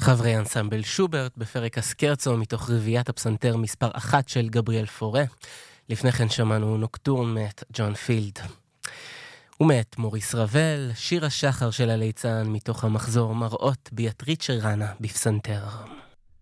חברי אנסמבל שוברט בפרק הסקרצו מתוך רביעיית הפסנתר מספר 1 של גבריאל פורה. לפני כן שמענו נוקטורן מאת ג'ון פילד. ומאת מוריס רבל, שיר השחר של הליצן מתוך המחזור מראות ביאטריצ'ה ראנה בפסנתר.